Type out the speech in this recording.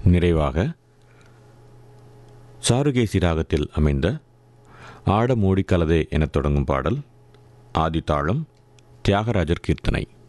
நிறைவாக சாருகேசி ராகத்தில் அமைந்த ஆட மூடி கலதே எனத் தொடங்கும் பாடல், ஆதித்தாளம் தியாகராஜர் கீர்த்தனை.